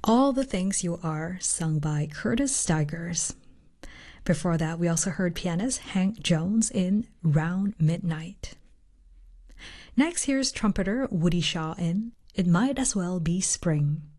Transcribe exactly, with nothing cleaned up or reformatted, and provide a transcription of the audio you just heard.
All the Things You Are, sung by Curtis Stigers. Before that, we also heard pianist Hank Jones in Round Midnight. Next, here's trumpeter Woody Shaw in It Might As Well Be Spring.